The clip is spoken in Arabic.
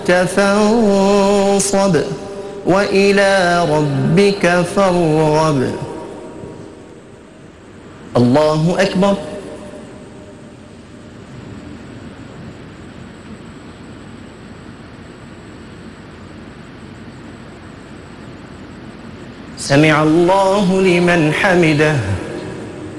فانصب وإلى ربك فارغب. الله أكبر. سمع الله لمن حمده.